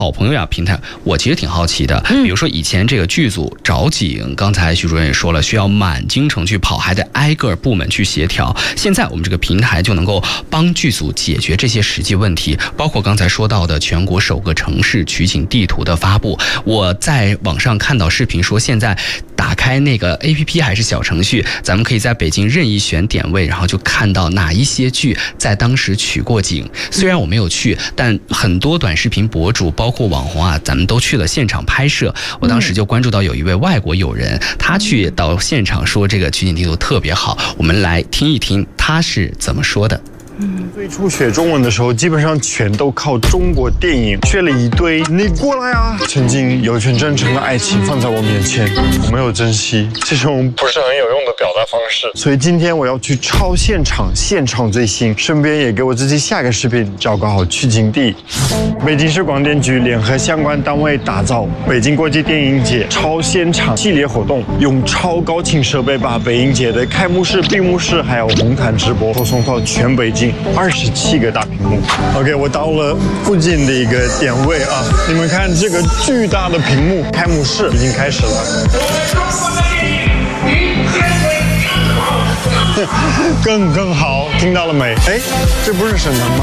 好朋友呀平台，我其实挺好奇的。比如说以前这个剧组找景，刚才徐主任也说了，需要满京城去跑，还得挨个部门去协调。现在我们这个平台就能够帮剧组解决这些实际问题，包括刚才说到的全国首个城市取景地图的发布。我在网上看到视频说，现在打开那个 APP 还是小程序，咱们可以在北京任意选点位，然后就看到哪一些剧在当时取过景。虽然我没有去，但很多短视频博主包括网红啊，咱们都去了现场拍摄。我当时就关注到有一位外国友人，他去到现场说这个取景地图特别好，我们来听一听他是怎么说的。 最初学中文的时候，基本上全都靠中国电影，学了一堆。你过来啊！曾经有一份真诚的爱情放在我面前，我没有珍惜，这种不是很有用的表达方式。所以今天我要去超现场，现场最新，顺便也给我自己下个视频找个好取景地。北京市广电局联合相关单位打造北京国际电影节超现场系列活动，用超高清设备把北影节的开幕式、闭幕式还有红毯直播播送到全北京。27个大屏幕。OK， 我到了附近的一个点位啊，你们看这个巨大的屏幕，开幕式已经开始了。更好，听到了没？哎，这不是沈腾吗？